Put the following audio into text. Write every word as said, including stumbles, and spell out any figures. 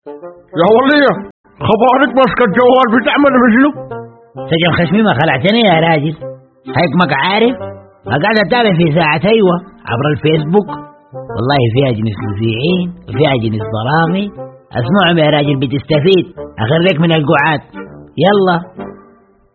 يا ولية خبرك ماسك الجوال بتعمل بشنو؟ سجن خشمي ما خلعتني يا راجل، هيك ما عارف قاعد اتابع في ساعة ايوه عبر الفيسبوك، والله فيها جنس مذيعين وفيها جنس برامج، اسمعهم يا راجل بتستفيد، اخريك من القعاد. يلا